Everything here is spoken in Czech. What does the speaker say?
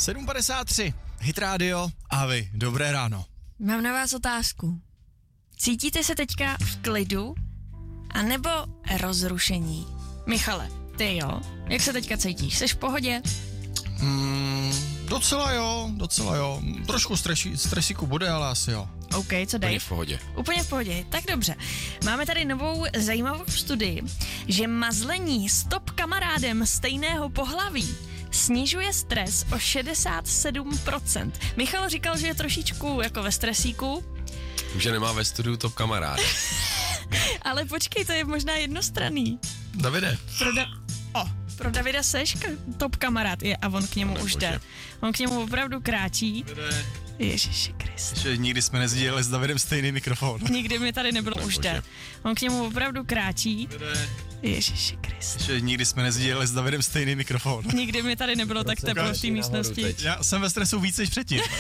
7:53, Hit Radio a vy, dobré ráno. Mám na vás otázku. Cítíte se teďka v klidu, anebo rozrušení? Michale, ty jo? Jak se teďka cítíš? Jsi v pohodě? Docela jo. Trošku stresíku bude, ale asi jo. OK, co Dave? Úplně v pohodě. Úplně v pohodě, tak dobře. Máme tady novou zajímavou studii, že mazlení s top kamarádem stejného pohlaví snižuje stres o 67%. Michal říkal, že je trošičku jako ve stresíku. Že nemá ve studiu top kamarád. Ale počkej, to je možná jednostranný. Davide. Pro Davida seš top kamarád je a on k němu už jde. On k němu opravdu kráčí. Ježiši Kriste. Že nikdy jsme nezdíleli s Davidem stejný mikrofon. Nikdy mi tady nebylo už jde. On k němu opravdu kráčí. Ježiši Kriste. Že nikdy jsme nezdíleli s Davidem stejný mikrofon. Nikdy mi tady nebylo tak teplo v té místnosti. Já jsem ve stresu víc než předtím.